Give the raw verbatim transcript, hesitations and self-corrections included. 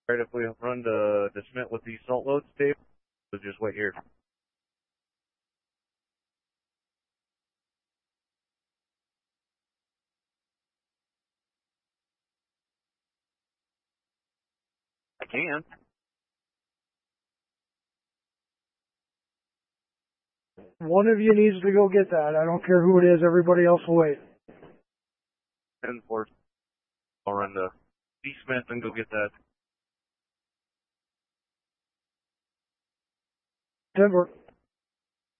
Alright, if we run to, to Smith with these salt loads, Dave, we'll just wait here. I can. One of you needs to go get that. I don't care who it is. Everybody else will wait. ten four. I'll run to D. Smith and go get that. Denver.